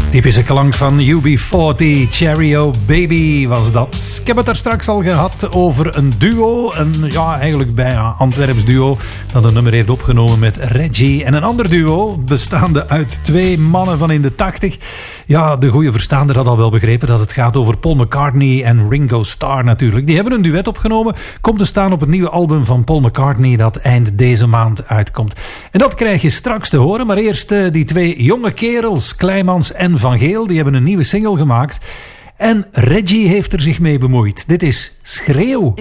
Typische klank van UB40, Cherry O Baby was dat. Ik heb het daar straks al gehad over een duo, eigenlijk bijna Antwerps duo, dat een nummer heeft opgenomen met Reggie. En een ander duo, bestaande uit 2 mannen van in de 80. Ja, de goede verstaander had al wel begrepen dat het gaat over Paul McCartney en Ringo Starr natuurlijk. Die hebben een duet opgenomen, komt te staan op het nieuwe album van Paul McCartney dat eind deze maand uitkomt. En dat krijg je straks te horen, maar eerst die 2 jonge kerels, Kleimans en Van Geel, die hebben een nieuwe single gemaakt. En Reggie heeft er zich mee bemoeid. Dit is Schreeuw.